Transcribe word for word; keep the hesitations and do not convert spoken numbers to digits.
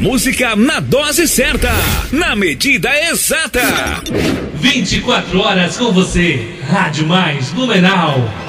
música na dose certa, na medida exata. vinte e quatro horas com você. Rádio Mais Blumenau.